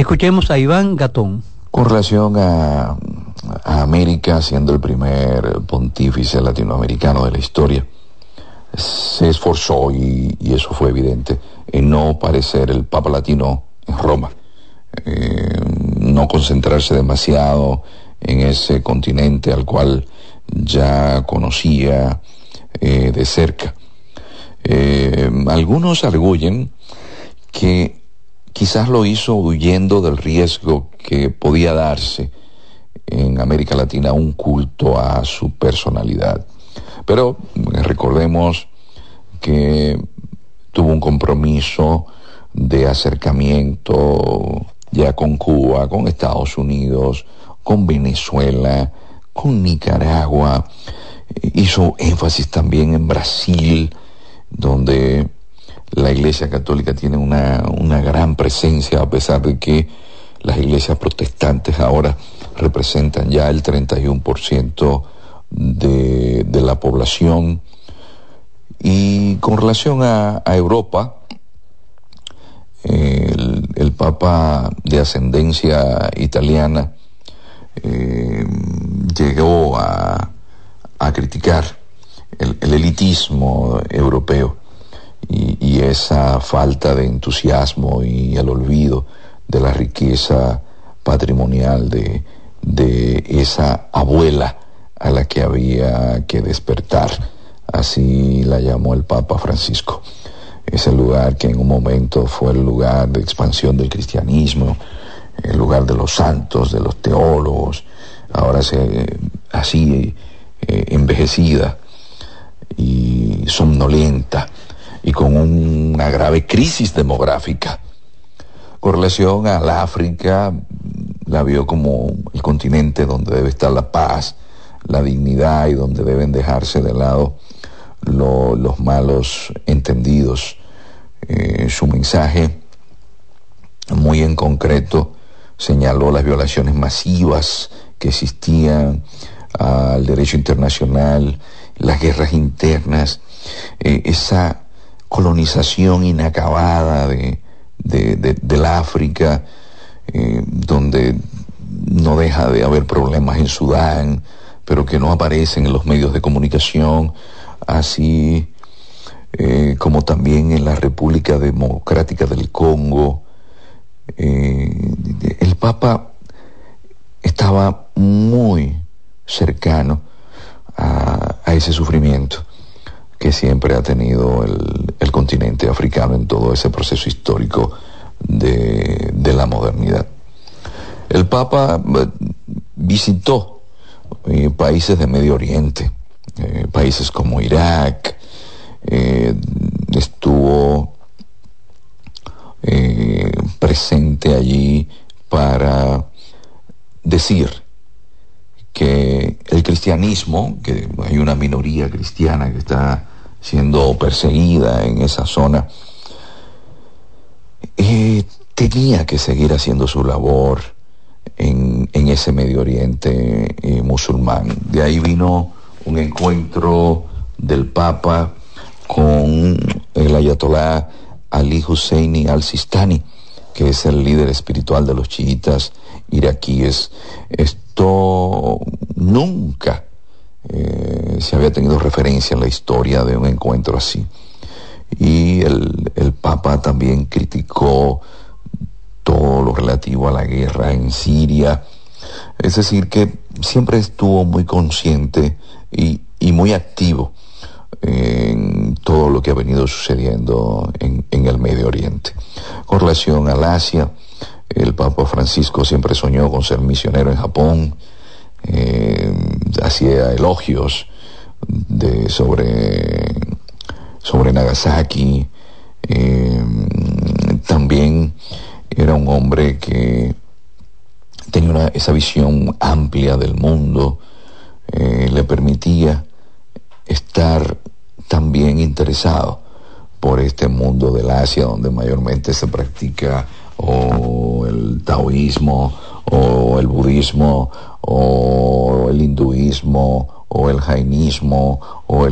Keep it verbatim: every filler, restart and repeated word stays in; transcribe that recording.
Escuchemos a Iván Gatón. Con relación a, a América, siendo el primer pontífice latinoamericano de la historia, se esforzó, y, y eso fue evidente, en no parecer el Papa latino en Roma, eh, no concentrarse demasiado en ese continente al cual ya conocía eh, de cerca. Eh, algunos arguyen que quizás lo hizo huyendo del riesgo que podía darse en América Latina un culto a su personalidad. Pero recordemos que tuvo un compromiso de acercamiento ya con Cuba, con Estados Unidos, con Venezuela, con Nicaragua. Hizo énfasis también en Brasil, donde la Iglesia Católica tiene una, una gran presencia, a pesar de que las iglesias protestantes ahora representan ya el treinta y uno por ciento de, de la población. Y con relación a, a Europa, el, el Papa de ascendencia italiana eh, llegó a, a criticar el, el elitismo europeo y, y esa falta de entusiasmo y el olvido de la riqueza patrimonial de, de esa abuela a la que había que despertar. Así la llamó el Papa Francisco. Ese lugar que en un momento fue el lugar de expansión del cristianismo, el lugar de los santos, de los teólogos, ahora se, así eh, envejecida y somnolienta y con un, una grave crisis demográfica. Con relación al África, la vio como el continente donde debe estar la paz, la dignidad, y donde deben dejarse de lado lo, los malos entendidos. Eh, su mensaje, muy en concreto, señaló las violaciones masivas que existían al derecho internacional, las guerras internas, eh, esa colonización inacabada de, de, de, del África, eh, donde no deja de haber problemas en Sudán, pero que no aparecen en los medios de comunicación, así eh, como también en la República Democrática del Congo. Eh, el Papa estaba muy cercano a, a ese sufrimiento que siempre ha tenido el, el continente africano en todo ese proceso histórico de, de la modernidad. El Papa visitó eh, países de Medio Oriente, eh, países como Irak, eh, estuvo eh, presente allí para decir que el cristianismo, que hay una minoría cristiana que está siendo perseguida en esa zona, eh, tenía que seguir haciendo su labor en, en ese Medio Oriente eh, musulmán. De ahí vino un encuentro del Papa con el ayatolá Ali Husseini al-Sistani, que es el líder espiritual de los chiitas iraquíes. Esto nunca eh, se había tenido referencia en la historia de un encuentro así. Y el, el Papa también criticó todo lo relativo a la guerra en Siria. Es decir, que siempre estuvo muy consciente y, y muy activo en todo lo que ha venido sucediendo en, en el Medio Oriente. Con relación al Asia, el Papa Francisco siempre soñó con ser misionero en Japón, eh, hacía elogios de, sobre, sobre Nagasaki, eh, también era un hombre que tenía una, esa visión amplia del mundo, eh, le permitía estar también interesado por este mundo del Asia, donde mayormente se practica o el taoísmo, o el budismo, o el hinduismo, o el jainismo, o el